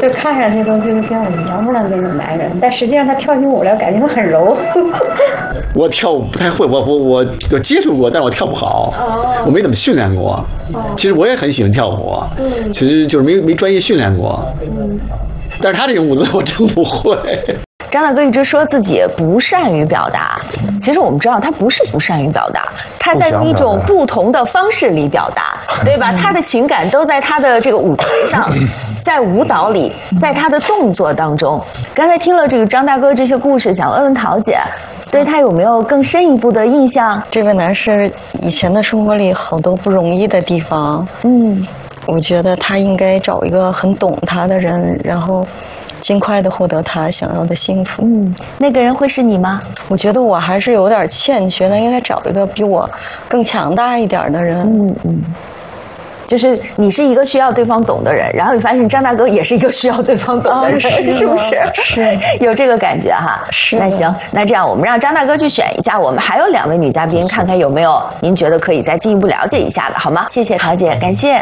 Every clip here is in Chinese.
就看上去都是这样娘们的那种男人，但实际上他跳起舞来，感觉他很柔。 我跳舞不太会，我接触过，但是我跳不好，我没怎么训练过。其实我也很喜欢跳舞，其实就是没专业训练过。但是他这种舞姿我真不会。 张大哥一直说自己不善于表达，其实我们知道他不是不善于表达，他在用一种不同的方式里表达，对吧？他的情感都在他的这个舞台上，在舞蹈里，在他的动作当中。刚才听了这个张大哥这些故事，想问问桃姐，对他有没有更深一步的印象？ 这位男士以前的生活里好多不容易的地方，我觉得他应该找一个很懂他的人，然后尽快的获得他想要的幸福。 那个人会是你吗？ 我觉得我还是有点欠缺的，应该找一个比我更强大一点的人。 就是你是一个需要对方懂的人，然后你发现张大哥也是一个需要对方懂的人，是不是？ 是有这个感觉哈。 是。 那行，那这样我们让张大哥去选一下，我们还有2位女嘉宾，看看有没有您觉得可以再进一步了解一下的，好吗？谢谢桃姐，感谢。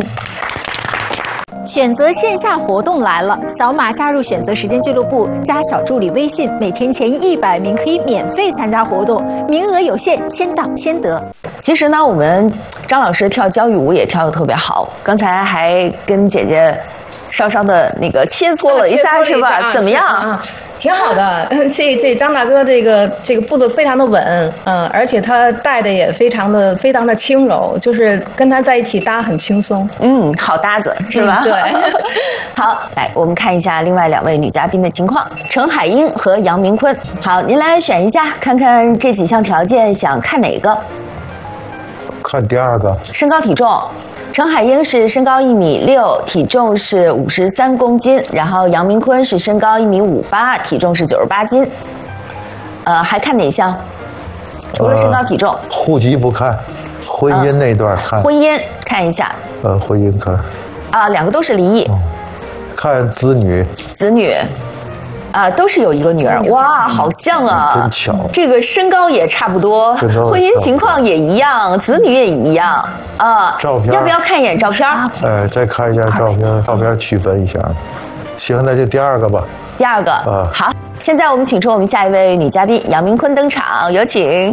选择线下活动来了，扫码加入选择时间俱乐部，加小助理微信，每天前100名可以免费参加活动，名额有限，先到先得。 其实呢，我们张老师跳交谊舞也跳得特别好，刚才还跟姐姐稍稍的那个切磋了一下，是吧？怎么样？ 挺好的，这张大哥这个步子非常的稳，而且他带的也非常的轻柔，就是跟他在一起搭很轻松， 好搭子是吧？ 对。 好，来我们看一下另外2位女嘉宾的情况，陈海英和杨明坤。好，您来选一下，看看这几项条件想看哪个？ 看第2个。 身高体重。陈海英是身高1.6米，体重是53公斤，然后杨明坤是身高1.58米，体重是98斤。还看哪项？除了身高体重。 户籍不看，婚姻那段看。 婚姻看一下。 婚姻看。 2个都是离异。 看子女。 子女。都是有一个女儿，哇，好像啊！ 真巧， 这个身高也差不多，婚姻情况也一样，子女也一样照片要不要看一眼照片？ 再看一下照片区分一下。行，那就第2个吧。 第2个，好，现在我们请出我们下一位女嘉宾杨明坤登场，有请。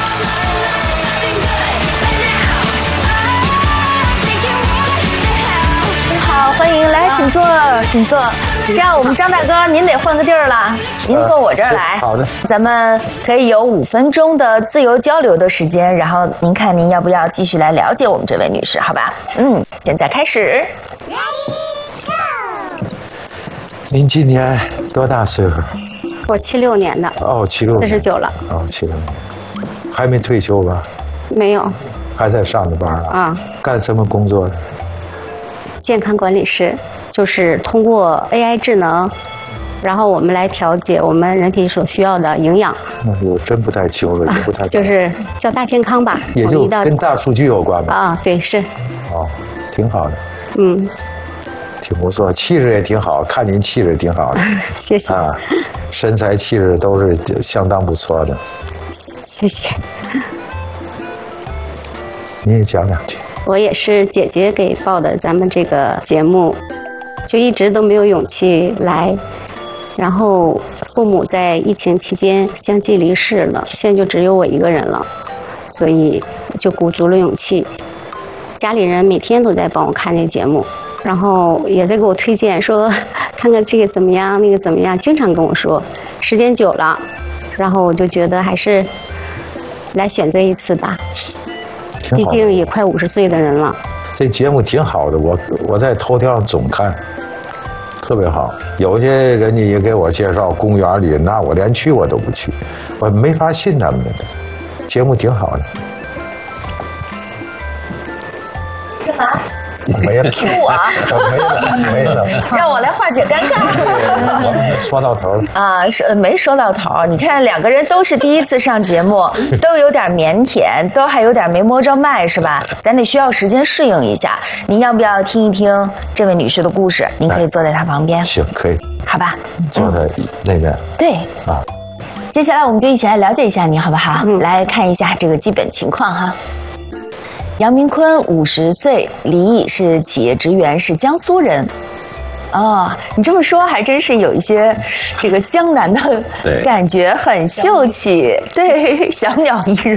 好，欢迎，来，请坐，请坐。这样，我们张大哥，您得换个地儿了，您坐我这儿来。 好的。 咱们可以有5分钟的自由交流的时间，然后您看您要不要继续来了解我们这位女士，好吧？现在开始。 您今年多大岁数？ 我76年的。 76年。 49了。 76年。还没退休吧？ 没有。 还在上着班啊？干什么工作的？ 健康管理师，就是通过 AI 智能，然后我们来调节我们人体所需要的营养。 我真不太清楚，也不太就是叫大健康吧， 也就跟大数据有关吧。 对，是。 挺好的。挺不错，气质也挺好，看您气质挺好的。 谢谢。 身材气质都是相当不错的。 谢谢。 你也讲2句。 我也是姐姐给报的咱们这个节目，就一直都没有勇气来，然后父母在疫情期间相继离世了，现在就只有我一个人了，所以就鼓足了勇气。家里人每天都在帮我看这节目，然后也在给我推荐说看看这个怎么样，那个怎么样，经常跟我说。时间久了，然后我就觉得还是来选择一次吧。毕竟也快50岁的人了。 这节目挺好的，我在头条上总看，特别好。有些人家也给我介绍公园里，那我连去我都不去，我没法信他们的。节目挺好的。 干嘛？ 没了。 听我啊！ 没了。 让我来化解尴尬。 我们说到头了没说到头。你看2个人都是第1次上节目，都有点腼腆，都还有点没摸着麦，是吧？咱得需要时间适应一下。您要不要听一听这位女士的故事？您可以坐在她旁边。 行，可以。 好吧。 坐在那边。 对。接下来我们就一起来了解一下你，好不好？来看一下这个基本情况哈。杨明坤50岁，离异，是企业职员，是江苏人。 哦，你这么说还真是有一些这个江南的感觉，很秀气。对，小鸟依人。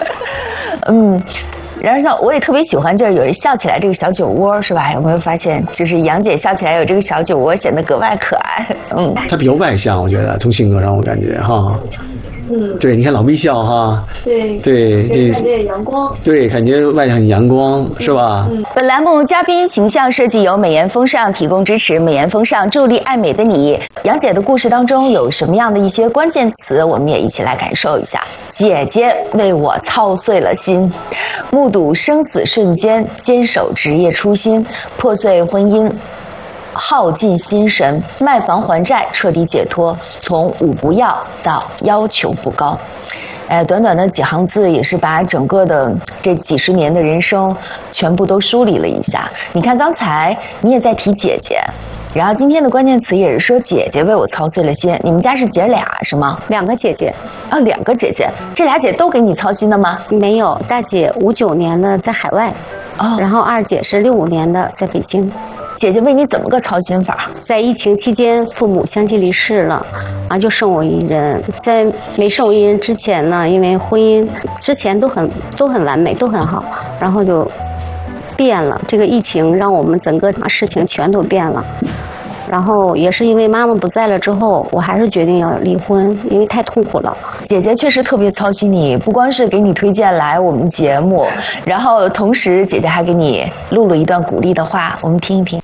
然后我也特别喜欢，就是有人笑起来这个小酒窝，是吧？有没有发现，就是杨姐笑起来有这个小酒窝，显得格外可爱。 她比较外向，我觉得从性格上我感觉哈。对，你看老微笑哈，对，感觉阳光，对，感觉外向很阳光，是吧？ 本栏目嘉宾形象设计由美颜风尚提供支持，美颜风尚助力爱美的你。杨姐的故事当中有什么样的一些关键词，我们也一起来感受一下。姐姐为我操碎了心，目睹生死瞬间，坚守职业初心，破碎婚姻，耗尽心神，卖房还债，彻底解脱，从五不要到要求不高。短短的几行字也是把整个的这几十年的人生全部都梳理了一下。你看刚才你也在提姐姐，然后今天的关键词也是说姐姐为我操碎了心。你们家是姐俩是吗？2个姐姐啊，2个姐姐，这俩姐都给你操心的吗？ 没有，大姐59年的在海外，然后二姐是65年的在北京。 姐姐为你怎么个操心法？ 在疫情期间，父母相继离世了，就剩我一人。在没剩我一人之前呢，因为婚姻之前都很完美，都很好，然后就变了。这个疫情让我们整个事情全都变了。然后也是因为妈妈不在了之后，我还是决定要离婚，因为太痛苦了。 姐姐确实特别操心你，不光是给你推荐来我们节目，然后同时姐姐还给你录了一段鼓励的话，我们听一听。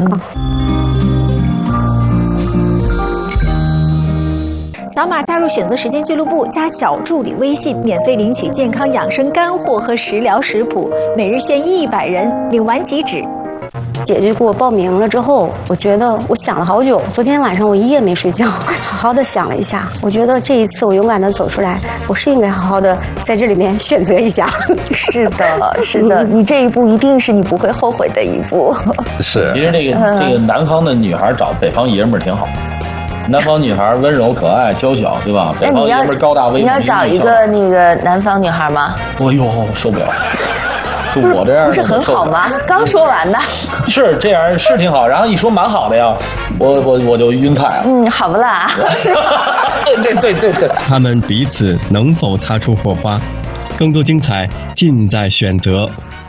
扫码加入选择时间俱乐部，加小助理微信，免费领取健康养生干货和食疗食谱，每日限100人，领完即止。 姐姐给我报名了之后，我觉得我想了好久。昨天晚上我一夜没睡觉，好好的想了一下。我觉得这一次我勇敢的走出来，我是应该好好的在这里面选择一下。 是的，是的，你这一步一定是你不会后悔的一步。 是，其实这个南方的女孩找北方爷们儿挺好。南方女孩温柔可爱娇小，对吧？北方爷们儿高大威猛。 你要找一个那个南方女孩吗？ 哎呦，受不了。就我这样不是很好吗？刚说完的。 是这样，是挺好。然后一说蛮好的呀，我就晕菜了。 好不啦？ 对。 他们彼此能否擦出火花？更多精彩尽在选择。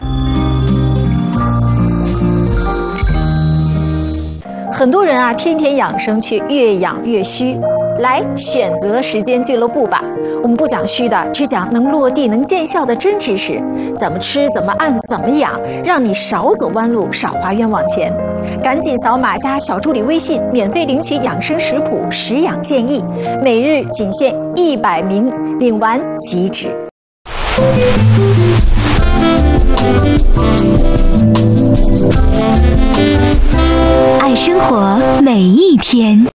很多人天天养生，却越养越虚。来选择时间俱乐部吧，我们不讲虚的，只讲能落地能见效的真知识，怎么吃怎么按怎么养，让你少走弯路，少花冤枉钱。赶紧扫码加小助理微信，免费领取养生食谱、食养建议，每日仅限100名，领完即止。 爱生活每一天。